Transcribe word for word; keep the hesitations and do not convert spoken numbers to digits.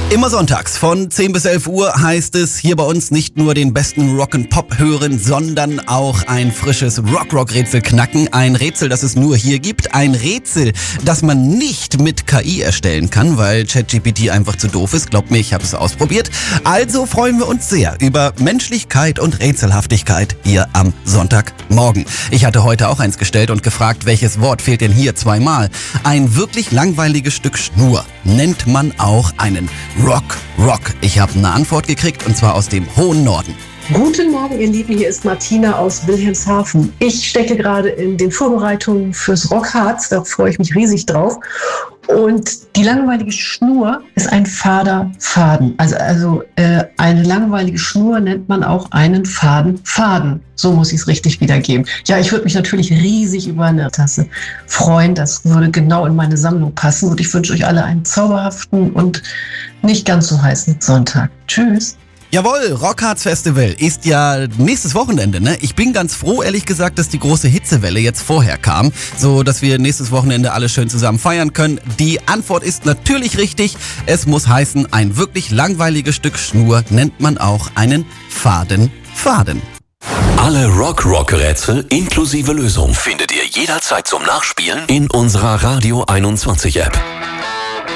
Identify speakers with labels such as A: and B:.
A: Immer sonntags von zehn bis elf Uhr heißt es hier bei uns nicht nur den besten Rock'n'Pop hören, sondern auch ein frisches Rock-Rock-Rätsel knacken. Ein Rätsel, das es nur hier gibt. Ein Rätsel, das man nicht mit K I erstellen kann, weil ChatGPT einfach zu doof ist. Glaubt mir, ich habe es ausprobiert. Also freuen wir uns sehr über Menschlichkeit und Rätselhaftigkeit hier am Sonntagmorgen. Ich hatte heute auch eins gestellt und gefragt, welches Wort fehlt denn hier zweimal? Ein wirklich langweiliges Stück Schnur nennt man auch einen Rock, Rock. Ich habe eine Antwort gekriegt und zwar aus dem hohen Norden.
B: Guten Morgen, ihr Lieben, hier ist Martina aus Wilhelmshaven. Ich stecke gerade in den Vorbereitungen fürs Rockharz, da freue ich mich riesig drauf. Und die langweilige Schnur ist ein fader Faden. Also, also äh, eine langweilige Schnur nennt man auch einen faden Faden. So muss ich es richtig wiedergeben. Ja, ich würde mich natürlich riesig über eine Tasse freuen. Das würde genau in meine Sammlung passen. Und ich wünsche euch alle einen zauberhaften und nicht ganz so heißen Sonntag. Tschüss.
A: Jawohl, Rockharz Festival ist ja nächstes Wochenende, ne? Ich bin ganz froh, ehrlich gesagt, dass die große Hitzewelle jetzt vorher kam, so dass wir nächstes Wochenende alle schön zusammen feiern können. Die Antwort ist natürlich richtig. Es muss heißen, ein wirklich langweiliges Stück Schnur nennt man auch einen faden Faden.
C: Alle Rock-Rock-Rätsel inklusive Lösung findet ihr jederzeit zum Nachspielen in unserer Radio einundzwanzig App.